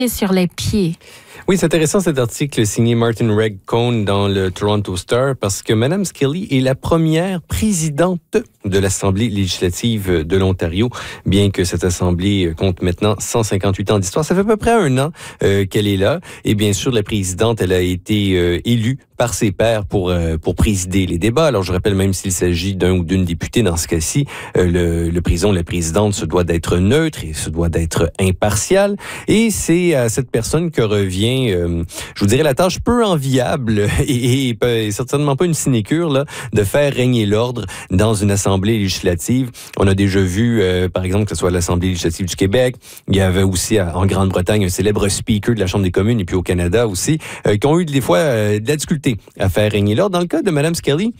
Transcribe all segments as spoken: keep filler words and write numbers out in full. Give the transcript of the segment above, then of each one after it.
sur les pieds. Oui, c'est intéressant cet article signé Martin Reg Cohn dans le Toronto Star parce que Mme Skelly est la première présidente de l'Assemblée législative de l'Ontario, bien que cette Assemblée compte maintenant cent cinquante-huit ans d'histoire. Ça fait à peu près un an euh, qu'elle est là. Et bien sûr, la présidente, elle a été euh, élue par ses pairs pour euh, pour présider les débats. Alors, je rappelle, même s'il s'agit d'un ou d'une députée, dans ce cas-ci, euh, le, le président, la présidente se doit d'être neutre et se doit d'être impartial. Et c'est à cette personne que revient, euh, je vous dirais, la tâche peu enviable et, et, et certainement pas une sinécure, là, de faire régner l'ordre dans une assemblée législative. On a déjà vu, euh, par exemple, que ce soit l'Assemblée législative du Québec, il y avait aussi en Grande-Bretagne un célèbre speaker de la Chambre des communes et puis au Canada aussi, euh, qui ont eu des fois euh, de la difficulté à faire régner l'ordre. Dans le cas de Mme Skelly,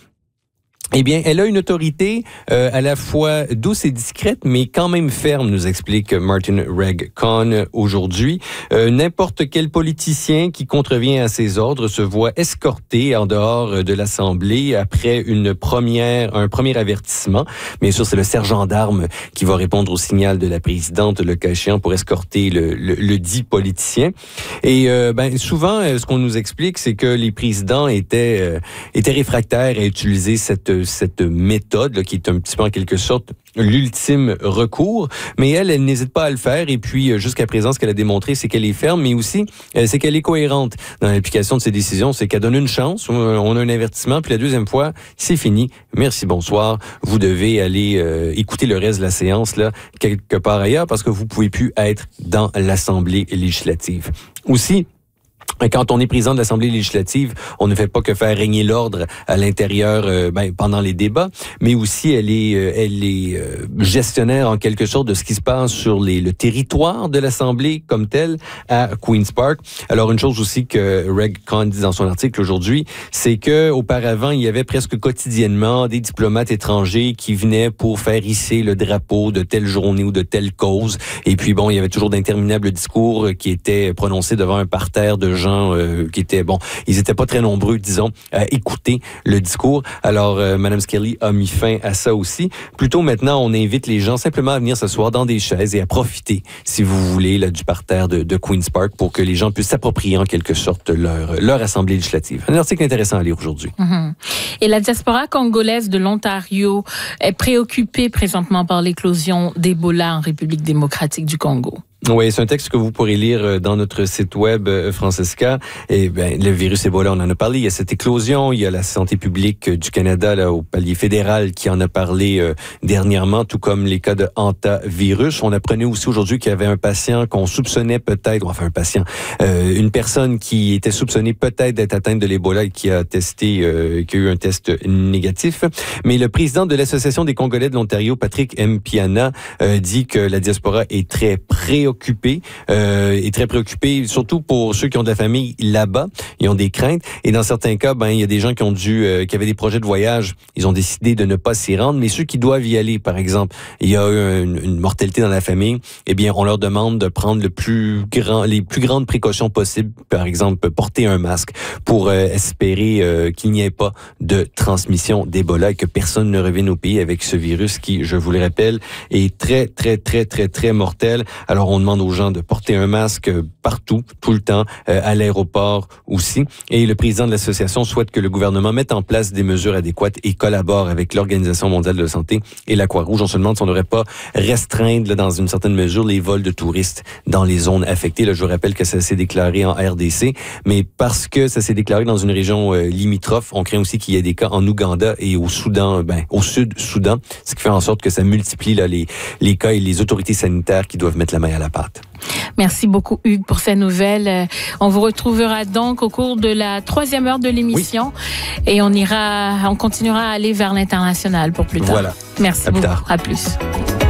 eh bien, elle a une autorité euh, à la fois douce et discrète, mais quand même ferme, nous explique Martin Reg Cohn aujourd'hui. Euh, n'importe quel politicien qui contrevient à ses ordres se voit escorté en dehors de l'Assemblée après une première, un premier avertissement. Bien sûr, c'est le sergent d'armes qui va répondre au signal de la présidente, le cas échéant, pour escorter le, le, le dit politicien. Et euh, ben, souvent, ce qu'on nous explique, c'est que les présidents étaient, euh, étaient réfractaires à utiliser cette cette méthode là, qui est un petit peu en quelque sorte l'ultime recours, mais elle, elle n'hésite pas à le faire et puis jusqu'à présent, ce qu'elle a démontré, c'est qu'elle est ferme, mais aussi, c'est qu'elle est cohérente dans l'application de ses décisions, c'est qu'elle donne une chance, on a un avertissement, puis la deuxième fois, c'est fini, merci, bonsoir, vous devez aller euh, écouter le reste de la séance là quelque part ailleurs parce que vous pouvez plus être dans l'Assemblée législative. Aussi, quand on est président de l'Assemblée législative, on ne fait pas que faire régner l'ordre à l'intérieur euh, ben, pendant les débats, mais aussi elle est, euh, elle est euh, gestionnaire en quelque sorte de ce qui se passe sur les, le territoire de l'Assemblée comme tel à Queen's Park. Alors une chose aussi que Reg Cohn dit dans son article aujourd'hui, c'est que auparavant il y avait presque quotidiennement des diplomates étrangers qui venaient pour faire hisser le drapeau de telle journée ou de telle cause. Et puis bon, il y avait toujours d'interminables discours qui étaient prononcés devant un parterre de gens Euh, qui étaient, bon, ils étaient pas très nombreux, disons, à écouter le discours. Alors, euh, Mme Skelly a mis fin à ça aussi. Plutôt maintenant, on invite les gens simplement à venir s'asseoir dans des chaises et à profiter, si vous voulez, là, du parterre de, de Queen's Park pour que les gens puissent s'approprier en quelque sorte leur, leur assemblée législative. Un article intéressant à lire aujourd'hui. Mm-hmm. Et la diaspora congolaise de l'Ontario est préoccupée présentement par l'éclosion d'Ebola en République démocratique du Congo. Oui, c'est un texte que vous pourrez lire dans notre site web, Francesca. Et ben, le virus Ebola, on en a parlé. Il y a cette éclosion. Il y a la santé publique du Canada, là, au palier fédéral, qui en a parlé euh, dernièrement, tout comme les cas de hantavirus. On apprenait aussi aujourd'hui qu'il y avait un patient qu'on soupçonnait peut-être, enfin un patient, euh, une personne qui était soupçonnée peut-être d'être atteinte de l'Ebola et qui a testé, euh, qui a eu un test négatif. Mais le président de l'Association des Congolais de l'Ontario, Patrick Mpiana, euh, dit que la diaspora est très préoccupée Occupé, euh, et très préoccupé, surtout pour ceux qui ont de la famille là-bas. Ils ont des craintes. Et dans certains cas, ben il y a des gens qui ont dû, euh, qui avaient des projets de voyage. Ils ont décidé de ne pas s'y rendre. Mais ceux qui doivent y aller, par exemple, il y a eu une, une mortalité dans la famille. Eh bien, on leur demande de prendre le plus grand, les plus grandes précautions possibles. Par exemple, porter un masque pour euh, espérer euh, qu'il n'y ait pas de transmission d'Ebola et que personne ne revienne au pays avec ce virus qui, je vous le rappelle, est très, très, très, très, très mortel. Alors, on demande aux gens de porter un masque partout, tout le temps, euh, à l'aéroport aussi. Et le président de l'association souhaite que le gouvernement mette en place des mesures adéquates et collabore avec l'Organisation mondiale de la santé et la Croix-Rouge. On se demande si on n'aurait pas restreindre là, dans une certaine mesure les vols de touristes dans les zones affectées. Là, je vous rappelle que ça s'est déclaré en R D C, mais parce que ça s'est déclaré dans une région euh, limitrophe, on craint aussi qu'il y ait des cas en Ouganda et au Soudan, ben, au Sud-Soudan, ce qui fait en sorte que ça multiplie là, les, les cas et les autorités sanitaires qui doivent mettre la main à la pâte. Merci beaucoup, Hugues, pour ces nouvelles. On vous retrouvera donc au cours de la troisième heure de l'émission, oui. Et on ira, on continuera à aller vers l'international pour plus tard. Voilà. Merci à beaucoup. Plus tard. À plus.